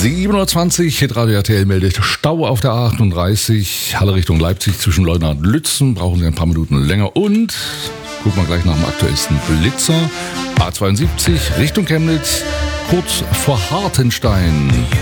7:20 Uhr, Hitradio RTL meldet Stau auf der A38, Halle Richtung Leipzig zwischen Leutnant und Lützen, brauchen Sie ein paar Minuten länger und, gucken wir gleich nach dem aktuellsten Blitzer, A72 Richtung Chemnitz, kurz vor Hartenstein.